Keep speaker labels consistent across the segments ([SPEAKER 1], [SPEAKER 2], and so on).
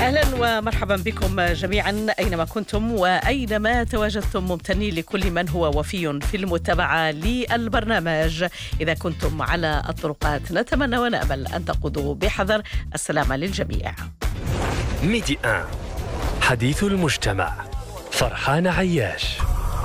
[SPEAKER 1] أهلا ومرحبا بكم جميعا أينما كنتم وأينما تواجدتم. ممتنين لكل من هو وفي في المتابعة للبرنامج. إذا كنتم على الطرقات نتمنى ونأمل أن تقودوا بحذر. السلامة للجميع.
[SPEAKER 2] ميدي 1 حديث المجتمع. فرحان عياش.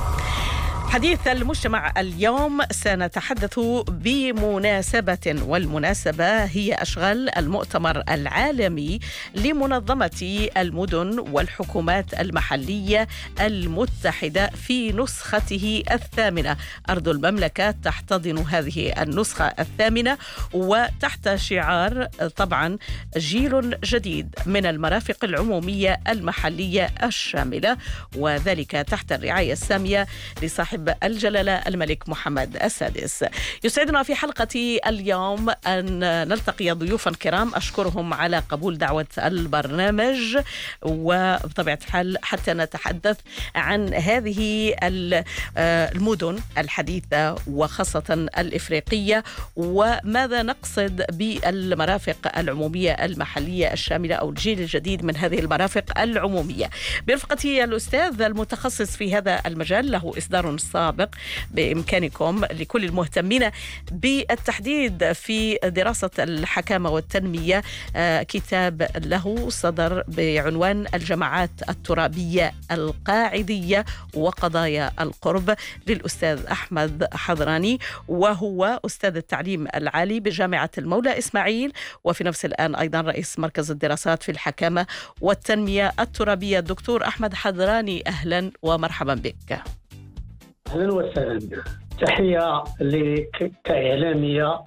[SPEAKER 1] حديث المجتمع اليوم سنتحدث بمناسبة، والمناسبة هي أشغال المؤتمر العالمي لمنظمة المدن والحكومات المحلية المتحدة في نسخته الثامنة. أرض المملكة تحتضن هذه النسخة الثامنة، وتحت شعار طبعا جيل جديد من المرافق العمومية المحلية الشاملة، وذلك تحت الرعاية السامية لصاحب الجلالة الملك محمد السادس. يسعدنا في حلقة اليوم أن نلتقي ضيوفا كرام أشكرهم على قبول دعوة البرنامج، وبطبيعة الحال حتى نتحدث عن هذه المدن الحديثة وخاصة الإفريقية، وماذا نقصد بالمرافق العمومية المحلية الشاملة أو الجيل الجديد من هذه المرافق العمومية. برفقتي الأستاذ المتخصص في هذا المجال، له إصدار سابق بإمكانكم لكل المهتمين بالتحديد في دراسة الحكامة والتنمية، كتاب له صدر بعنوان الجماعات الترابية القاعدية وقضايا القرب، للأستاذ أحمد حضراني، وهو أستاذ التعليم العالي بجامعة المولى إسماعيل، وفي نفس الآن أيضا رئيس مركز الدراسات في الحكامة والتنمية الترابية. الدكتور أحمد حضراني، أهلا ومرحبا بك.
[SPEAKER 3] أهلا وسهلا. تحية لك كإعلامية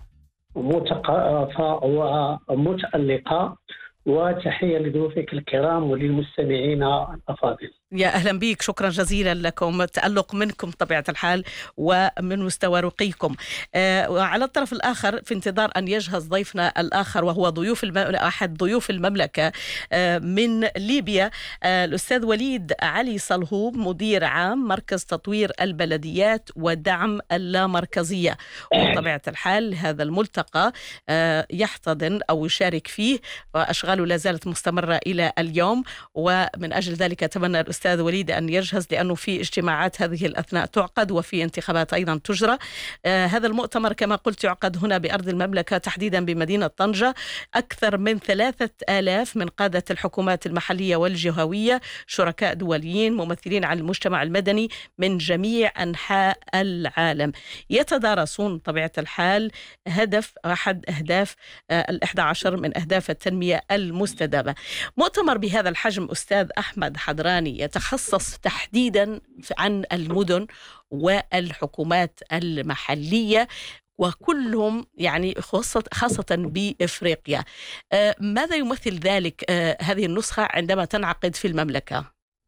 [SPEAKER 3] مثقفة ومتألقة، وتحية لضيوفك الكرام وللمستمعين الأفاضل.
[SPEAKER 1] يا أهلا بك، شكرا جزيلا لكم. تألق منكم طبيعة الحال ومن مستوى رقيكم. وعلى الطرف الآخر في انتظار أن يجهز ضيفنا الآخر، وهو أحد ضيوف المملكة من ليبيا، الأستاذ وليد علي صلهوب، مدير عام مركز تطوير البلديات ودعم اللامركزية. وطبيعة الحال هذا الملتقى يحتضن أو يشارك فيه، وأشغاله لا زالت مستمرة إلى اليوم، ومن أجل ذلك أتمنى الأستاذ وليد أن يجهز، لأنه في اجتماعات هذه الأثناء تعقد وفي انتخابات أيضا تجرى. هذا المؤتمر كما قلت يعقد هنا بأرض المملكة، تحديدا بمدينة طنجة. أكثر من 3000 من قادة الحكومات المحلية والجهوية، شركاء دوليين، ممثلين عن المجتمع المدني من جميع أنحاء العالم، يتدارسون طبيعة الحال أحد أهداف 11 من أهداف التنمية المستدامة. مؤتمر بهذا الحجم أستاذ أحمد حضراني يتخصص تحديدا عن المدن والحكومات المحلية، وكلهم يعني خاصة بإفريقيا. ماذا يمثل ذلك هذه النسخة عندما تنعقد في المملكة؟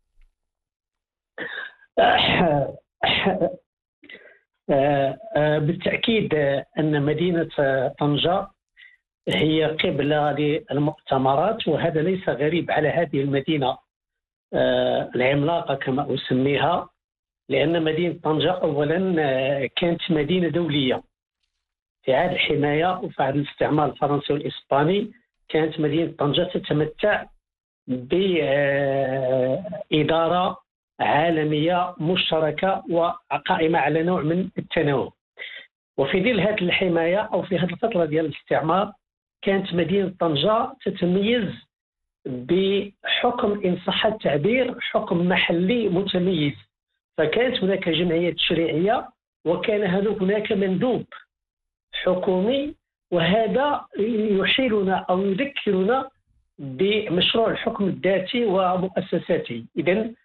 [SPEAKER 3] بالتأكيد أن مدينة طنجة هي قبلة للمؤتمرات، وهذا ليس غريب على هذه المدينة العملاقة كما أسميها، لأن مدينة طنجة أولا كانت مدينة دولية في عهد الحماية وفي عهد الاستعمار الفرنسي والإسباني. كانت مدينة طنجة تتمتع بإدارة عالمية مشتركة وقائمة على نوع من التنوع. وفي ظل هذه الحماية أو في هذه الفترة ديال الاستعمار كانت مدينة طنجة تتميز بحكم، إن صح التعبير، حكم محلي متميز. فكانت هناك جمعية تشريعية، وكان هناك مندوب حكومي، وهذا يحيلنا أو يذكرنا بمشروع الحكم الذاتي ومؤسساته. إذن